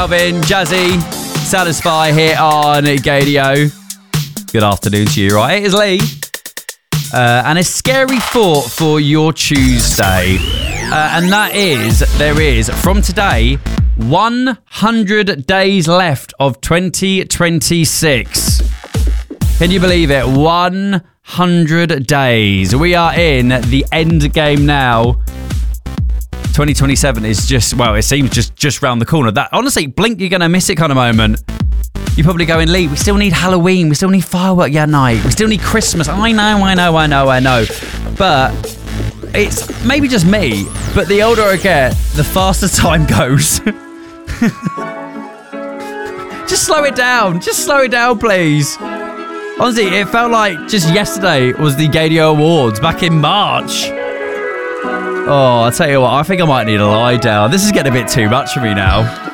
Alvin, Jazzy, Satisfy here on Gadio. Good afternoon to you, right? It is Lee. And a scary thought for your Tuesday. And that is, there is, from today, 100 days left of 2026. Can you believe it? 100 days. We are in the end game now. 2027 is just, well, it seems just round the corner. That honestly, blink, you're going to miss it kind of moment. You're probably going, Lee, we still need Halloween. We still need firework night. We still need Christmas. I know. But it's maybe just me, but the older I get, the faster time goes. Just slow it down. Just slow it down, please. Honestly, it felt like just yesterday was the Gadio Awards back in March. Oh, I'll tell you what, I think I might need a lie down. This is getting a bit too much for me now.